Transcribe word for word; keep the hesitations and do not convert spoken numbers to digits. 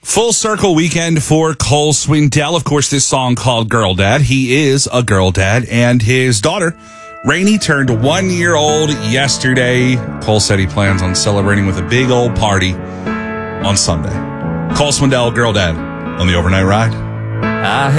Full circle weekend for Cole Swindell. Of course, this song called Girl Dad. He is a girl dad, and his daughter, Rainey, turned one year old yesterday. Cole said he plans on celebrating with a big old party on Sunday. Cole Swindell, Girl Dad, on the Overnight Ride. I